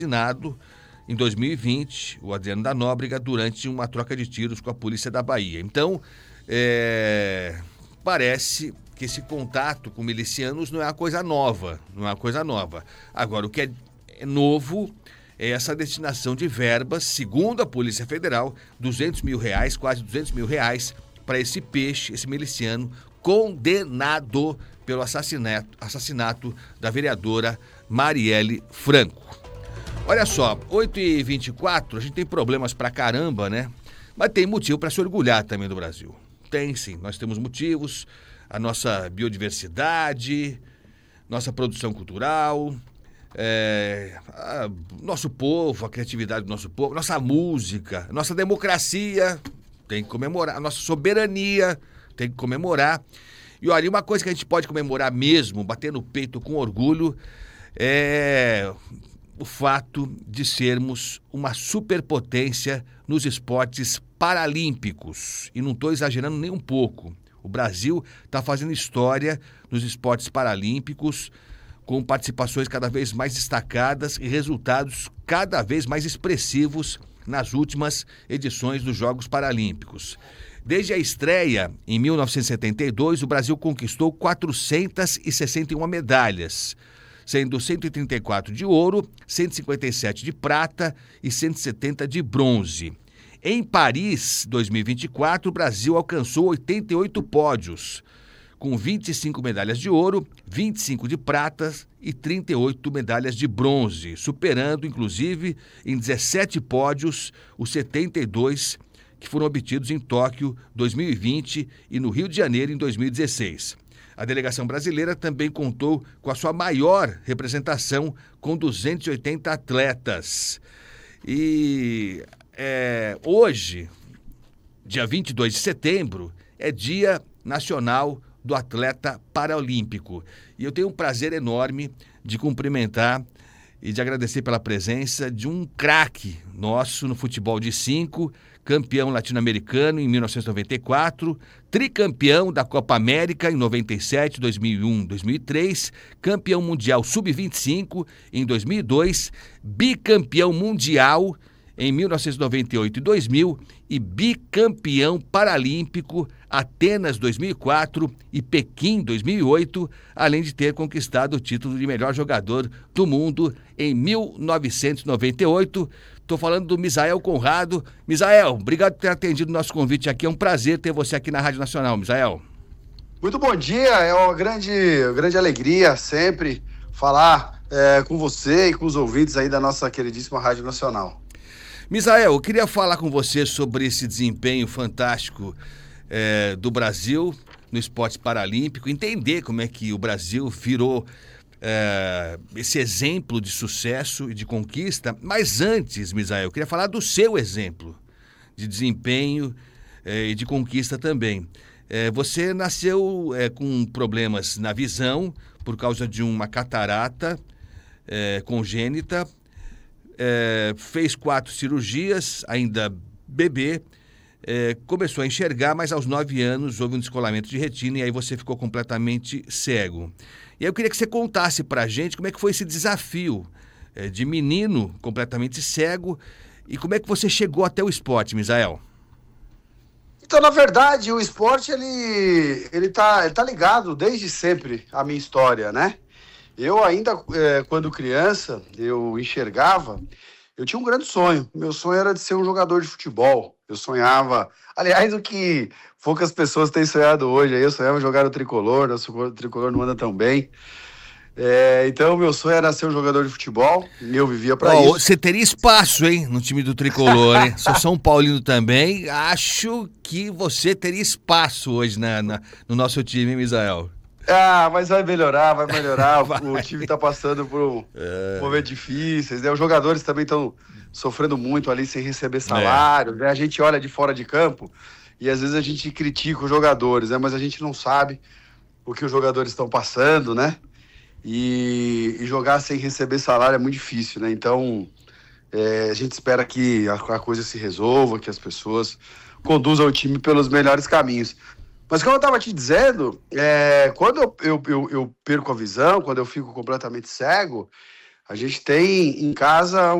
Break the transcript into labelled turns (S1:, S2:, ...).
S1: assassinado em 2020, o Adriano da Nóbrega, durante uma troca de tiros com a polícia da Bahia. Então, parece que esse contato com milicianos não é uma coisa nova, Agora, o que é novo é essa destinação de verbas, segundo a Polícia Federal, R$200 mil, quase R$200 mil, para esse peixe, esse miliciano, condenado pelo assassinato da vereadora Marielle Franco. Olha só, 8h24, a gente tem problemas pra caramba, né? Mas tem motivo para se orgulhar também do Brasil. Tem sim, nós temos motivos, a nossa biodiversidade, nossa produção cultural, nosso povo, a criatividade do nosso povo, nossa música, nossa democracia, tem que comemorar, a nossa soberania, tem que comemorar. E olha, uma coisa que a gente pode comemorar mesmo, bater no peito com orgulho, é o fato de sermos uma superpotência nos esportes paralímpicos. E não estou exagerando nem um pouco. O Brasil está fazendo história nos esportes paralímpicos, com participações cada vez mais destacadas e resultados cada vez mais expressivos nas últimas edições dos Jogos Paralímpicos. Desde a estreia, em 1972, o Brasil conquistou 461 medalhas, sendo 134 de ouro, 157 de prata e 170 de bronze. Em Paris, 2024, o Brasil alcançou 88 pódios, com 25 medalhas de ouro, 25 de prata e 38 medalhas de bronze, superando, inclusive, em 17 pódios, os 72 que foram obtidos em Tóquio 2020 e no Rio de Janeiro em 2016. A delegação brasileira também contou com a sua maior representação, com 280 atletas. E hoje, dia 22 de setembro, é Dia Nacional do Atleta Paralímpico. E eu tenho um prazer enorme de cumprimentar e de agradecer pela presença de um craque nosso no futebol de 5, campeão latino-americano em 1994, tricampeão da Copa América em 97, 2001, 2003, campeão mundial sub-25 em 2002, bicampeão mundial em 1998 e 2000 e bicampeão paralímpico Atenas 2004 e Pequim 2008, além de ter conquistado o título de melhor jogador do mundo em 1998. Estou falando do Misael Conrado. Misael, obrigado por ter atendido o nosso convite aqui. É um prazer ter você aqui na Rádio Nacional, Misael.
S2: Muito bom dia, é uma grande alegria sempre falar com você e com os ouvintes aí da nossa queridíssima Rádio Nacional.
S1: Misael, eu queria falar com você sobre esse desempenho fantástico do Brasil no esporte paralímpico, entender como é que o Brasil virou esse exemplo de sucesso e de conquista. Mas antes, Misael, eu queria falar do seu exemplo de desempenho e de conquista também. Você nasceu com problemas na visão por causa de uma catarata congênita, fez 4 cirurgias, ainda bebê, começou a enxergar, mas aos 9 anos houve um descolamento de retina e aí você ficou completamente cego. E aí eu queria que você contasse pra gente como é que foi esse desafio de menino completamente cego e como é que você chegou até o esporte, Misael?
S2: Então, na verdade, o esporte ele tá ligado desde sempre à minha história, né? Eu ainda, quando criança, eu enxergava, eu tinha um grande sonho. Meu sonho era de ser um jogador de futebol. Eu sonhava, aliás, o que poucas pessoas têm sonhado hoje. Eu sonhava jogar no Tricolor, o Tricolor não anda tão bem. Então, meu sonho era ser um jogador de futebol e eu vivia para isso.
S1: Você teria espaço, hein, no time do Tricolor, hein? Sou São Paulino também, acho que você teria espaço hoje no nosso time, hein, Misael?
S2: Mas vai melhorar. O time tá passando por um momento difíceis, né? Os jogadores também estão sofrendo muito ali sem receber salário, né? A gente olha de fora de campo e às vezes a gente critica os jogadores, né? Mas a gente não sabe o que os jogadores estão passando, né? E jogar sem receber salário é muito difícil, né? Então, a gente espera que a coisa se resolva, que as pessoas conduzam o time pelos melhores caminhos. Mas como eu estava te dizendo, quando eu perco a visão, quando eu fico completamente cego, A gente tem em casa